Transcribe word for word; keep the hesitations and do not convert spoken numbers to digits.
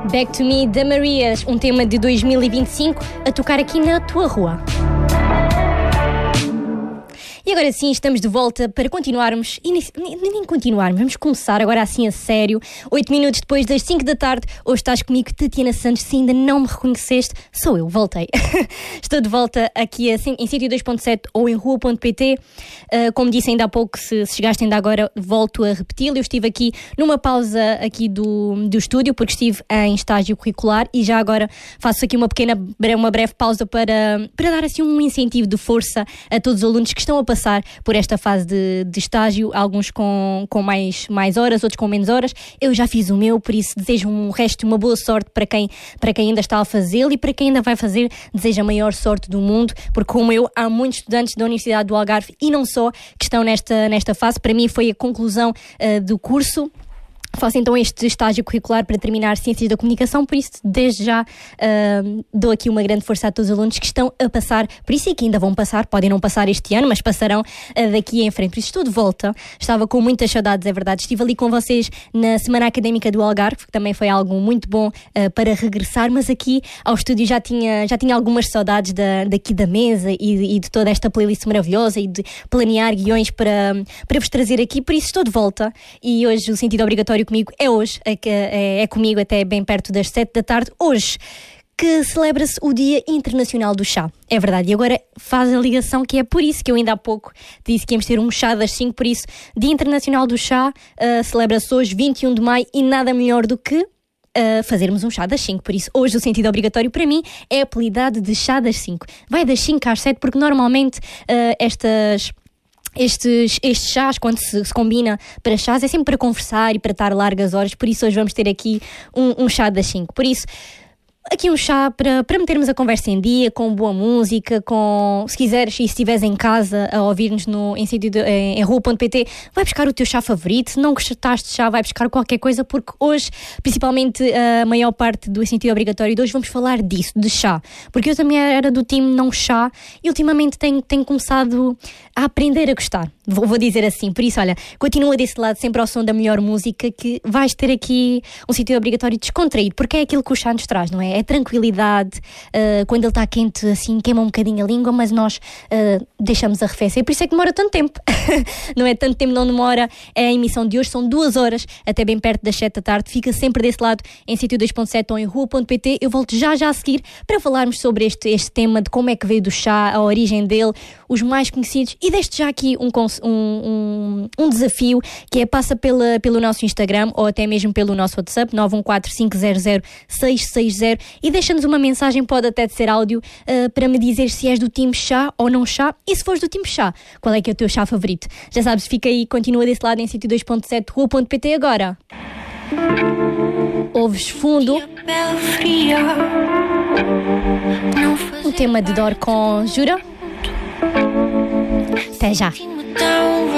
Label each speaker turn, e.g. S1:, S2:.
S1: Back to Me da Marias, um tema de dois mil e vinte e cinco a tocar aqui na tua rua. E agora sim, estamos de volta para continuarmos, e nem, nem continuarmos, vamos começar agora assim a sério. Oito minutos depois das cinco da tarde, hoje estás comigo, Tatiana Santos. Se ainda não me reconheceste, sou eu, voltei. Estou de volta aqui assim, em sítio dois ponto sete ou em rua ponto pt. Uh, como disse ainda há pouco, se, se chegaste ainda agora, volto a repeti-lo. Eu estive aqui numa pausa aqui do, do estúdio, porque estive em estágio curricular, e já agora faço aqui uma pequena, uma breve pausa para, para dar assim um incentivo de força a todos os alunos que estão a passar passar por esta fase de, de estágio, alguns com, com mais, mais horas, outros com menos horas. Eu já fiz o meu, por isso desejo um resto, uma boa sorte para quem, para quem ainda está a fazê-lo, e para quem ainda vai fazer, desejo a maior sorte do mundo, porque como eu, há muitos estudantes da Universidade do Algarve, e não só, que estão nesta, nesta fase. Para mim foi a conclusão uh, do curso. Faço então este estágio curricular para terminar Ciências da Comunicação, por isso desde já uh, dou aqui uma grande força a todos os alunos que estão a passar, por isso e que ainda vão passar, podem não passar este ano, mas passarão uh, daqui em frente. Por isso estou de volta, estava com muitas saudades, é verdade. Estive ali com vocês na Semana Académica do Algarve, que também foi algo muito bom uh, para regressar, mas aqui ao estúdio já tinha, já tinha algumas saudades da, daqui da mesa e, e de toda esta playlist maravilhosa, e de planear guiões para, para vos trazer aqui, por isso estou de volta. E hoje o sentido obrigatório comigo é hoje, é, é, é comigo até bem perto das sete da tarde, hoje que celebra-se o Dia Internacional do Chá. É verdade, e agora faz a ligação que é por isso que eu ainda há pouco disse que íamos ter um chá das cinco, por isso, Dia Internacional do Chá uh, celebra-se hoje, vinte e um de maio, e nada melhor do que uh, fazermos um chá das cinco. Por isso, hoje o sentido obrigatório para mim é apelidado de chá das cinco. Vai das cinco às sete, porque normalmente uh, estas... Estes, estes chás, quando se, se combina para chás, é sempre para conversar e para estar largas horas. Por isso hoje vamos ter aqui um, um chá das cinco. Por isso, aqui um chá para, para metermos a conversa em dia, com boa música, com, se quiseres, e se estiveres em casa a ouvir-nos no, em, sítio em, em rua ponto pt, vai buscar o teu chá favorito. Se não gostaste de chá, vai buscar qualquer coisa, porque hoje, principalmente a maior parte do sentido obrigatório de hoje, vamos falar disso, de chá. Porque eu também era do time não chá, e ultimamente tenho, tenho começado a aprender a gostar, vou, vou dizer assim. Por isso, olha, continua desse lado, sempre ao som da melhor música, que vais ter aqui um sentido obrigatório descontraído, porque é aquilo que o chá nos traz, não é? É tranquilidade, uh, quando ele está quente, assim, queima um bocadinho a língua, mas nós uh, deixamos arrefecer, por isso é que demora tanto tempo. Não é tanto tempo, não demora. A emissão de hoje são duas horas, até bem perto das sete da tarde. Fica sempre desse lado, em sítio dois ponto sete ou em rua ponto pt. Eu volto já já a seguir para falarmos sobre este, este tema, de como é que veio do chá, a origem dele, os mais conhecidos, e deixo já aqui um, um, um, um desafio, que é: passa pela, pelo nosso Instagram ou até mesmo pelo nosso WhatsApp nove um quatro cinco zero zero seis seis zero, e deixa-nos uma mensagem, pode até ser áudio, uh, para me dizer se és do time chá ou não chá, e se fores do time chá, qual é que é o teu chá favorito. Já sabes, fica aí, continua desse lado em sítio dois ponto sete, rua ponto pt. Agora ouves fundo um tema de Dor com Jura. Até já.